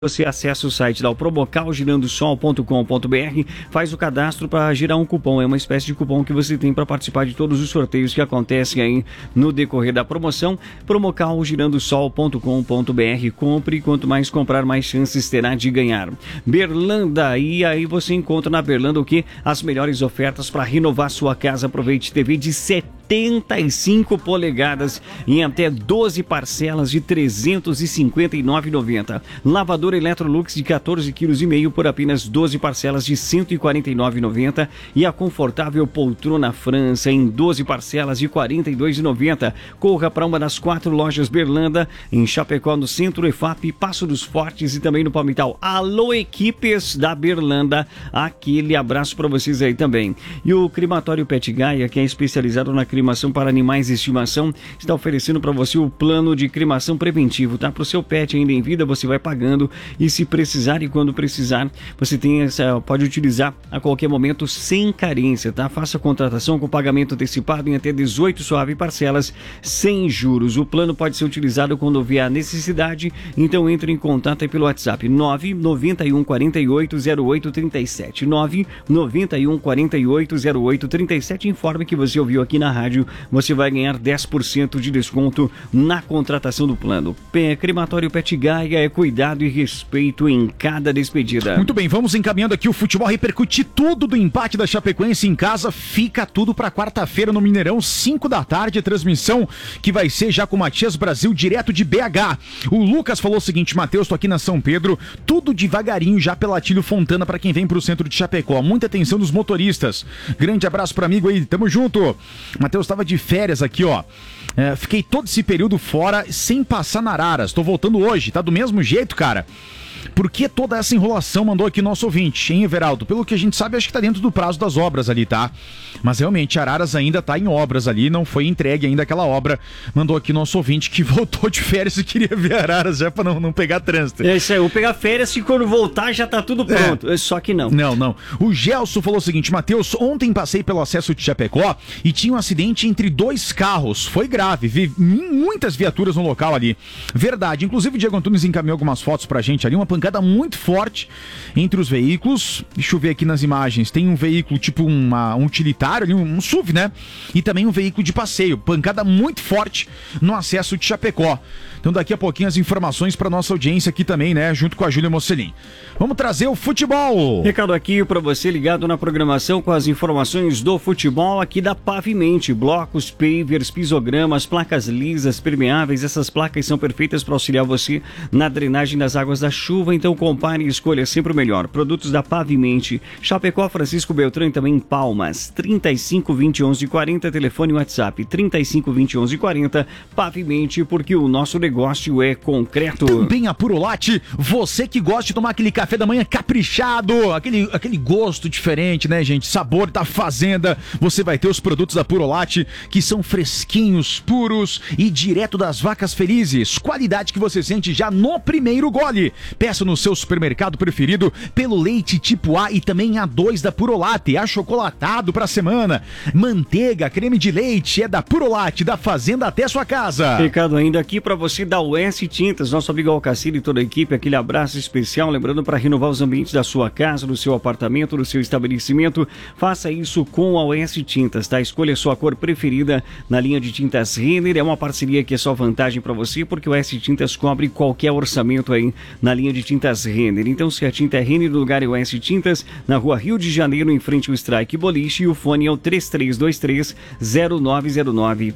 Você acessa o site da promocalgirandosol.com.br, faz o cadastro para girar um cupom. É uma espécie de cupom que você tem para participar de todos os sorteios que acontecem aí no decorrer da promoção. promocalgirandosol.com.br. Compre, quanto mais comprar, mais chances terá de ganhar. Berlanda, e aí você encontra na Berlanda o que? As melhores ofertas para renovar sua casa. Aproveite TV de 75 polegadas em até 12 parcelas de R$ 359,90. Lavador Electrolux de 14,5 kg por apenas 12 parcelas de R$ 149,90 e a confortável poltrona França em 12 parcelas de R$ 42,90. Corra para uma das 4 lojas Berlanda, em Chapecó, no Centro EFAP, Passo dos Fortes e também no Palmital. Alô, equipes da Berlanda, aquele abraço para vocês aí também. E o Crematório Pet Gaia, que é especializado na cremação para animais de estimação, está oferecendo para você o plano de cremação preventivo, tá? Para o seu pet ainda em vida, você vai pagando, e se precisar e quando precisar, você pode utilizar a qualquer momento sem carência, tá? Faça a contratação com pagamento antecipado em até 18 suaves parcelas sem juros. O plano pode ser utilizado quando houver a necessidade, então entre em contato aí pelo WhatsApp 991 48 08 37, 991 48 08 37. Informe que você ouviu aqui na rádio, você vai ganhar 10% de desconto na contratação do plano. Crematório Pet Gaia é cuidado e respeito em cada despedida. Muito bem, vamos encaminhando aqui o futebol, repercutir tudo do empate da Chapecoense em casa. Fica tudo para quarta-feira no Mineirão, 5 da tarde, a transmissão que vai ser já com o Matias Brasil, direto de BH. O Lucas falou o seguinte: Matheus, tô aqui na São Pedro, tudo devagarinho já pela Atílio Fontana para quem vem pro centro de Chapecó. Muita atenção dos motoristas. Grande abraço pro amigo aí, tamo junto. Matheus, tava de férias aqui, ó. Fiquei todo esse período fora sem passar na Araras. Tô voltando hoje, tá do mesmo jeito, cara. Por que toda essa enrolação, mandou aqui nosso ouvinte, hein, Everaldo? Pelo que a gente sabe, acho que tá dentro do prazo das obras ali, tá? Mas realmente, Araras ainda tá em obras ali, não foi entregue ainda aquela obra. Mandou aqui nosso ouvinte que voltou de férias e queria ver Araras já pra não pegar trânsito. É isso aí, eu vou pegar férias e quando voltar já tá tudo pronto. Só que não. Não. O Gelson falou o seguinte: Matheus, ontem passei pelo acesso de Chapecó e tinha um acidente entre 2 carros. Foi grave, vi muitas viaturas no local ali. Verdade, inclusive o Diego Antunes encaminhou algumas fotos pra gente ali, uma pancada muito forte entre os veículos. Deixa eu ver aqui nas imagens. Tem um veículo tipo um utilitário ali, um SUV, né? E também um veículo de passeio. Pancada muito forte no acesso de Chapecó. Então daqui a pouquinho as informações para nossa audiência aqui também, né? Junto com a Júlia Mocelin. Vamos trazer o futebol. Recado aqui para você ligado na programação com as informações do futebol aqui da Pavimente. Blocos, pavers, pisogramas, placas lisas, permeáveis. Essas placas são perfeitas para auxiliar você na drenagem das águas da chuva. Então compare e escolha sempre o melhor. Produtos da Pavimente. Chapecó, Francisco Beltrão e também Palmas. 35 20 11 40, telefone e WhatsApp 35 20 11 40. Pavimente, porque o nosso negócio é concreto. Também a Purolate, você que gosta de tomar aquele café da manhã caprichado, aquele gosto diferente, né, gente? Sabor da fazenda. Você vai ter os produtos da Purolate, que são fresquinhos, puros e direto das vacas felizes. Qualidade que você sente já no primeiro gole. Peça no seu supermercado preferido pelo leite tipo A e também A2 da Purolate, achocolatado pra semana. Manteiga, creme de leite é da Purolate, da fazenda até sua casa. Recado ainda aqui pra você da US Tintas, nosso amigo Alcacir e toda a equipe, aquele abraço especial, lembrando para renovar os ambientes da sua casa, do seu apartamento, do seu estabelecimento, faça isso com a US Tintas, tá? Escolha a sua cor preferida na linha de tintas Renner, é uma parceria que é só vantagem para você, porque o US Tintas cobre qualquer orçamento aí na linha de tintas Renner. Então, se a tinta é Renner, o lugar é o US Tintas, na rua Rio de Janeiro, em frente ao Strike Boliche, e o fone é o 3323-0909,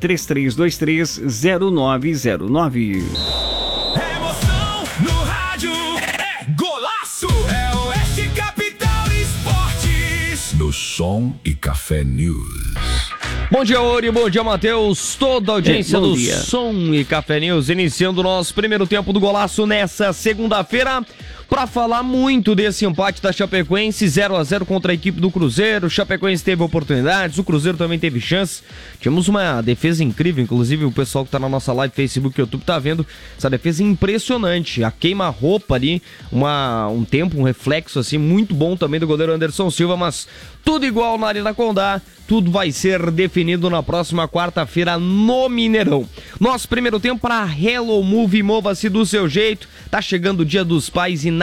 3323-0909. Emoção no rádio é golaço, é Oeste Capital Esportes. No Som e Café News. Bom dia, Ori, bom dia, Matheus, toda a audiência do dia. Som e Café News, iniciando o nosso primeiro tempo do golaço nessa segunda-feira, para falar muito desse empate da Chapecoense 0-0 contra a equipe do Cruzeiro. O Chapecoense teve oportunidades, o Cruzeiro também teve chances. Tivemos uma defesa incrível, inclusive o pessoal que tá na nossa live, Facebook e YouTube tá vendo essa defesa impressionante. A queima-roupa ali, um tempo, um reflexo assim muito bom também do goleiro Anderson Silva, mas tudo igual na Arena Condá, tudo vai ser definido definido na próxima quarta-feira no Mineirão. Nosso primeiro tempo para Hello Move, mova-se do seu jeito. Tá chegando o Dia dos Pais e